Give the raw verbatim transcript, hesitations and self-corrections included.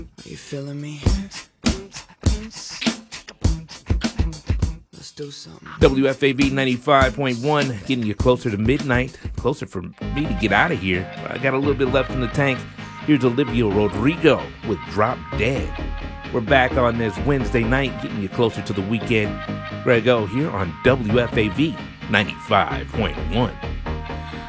Are you feeling me? Let's do something. W F A V ninety-five point one, getting you closer to midnight. Closer for me to get out of here. I got a little bit left in the tank. Here's Olivia Rodrigo with Drop Dead. We're back on this Wednesday night, getting you closer to the weekend. Grego here on W F A V ninety-five point one.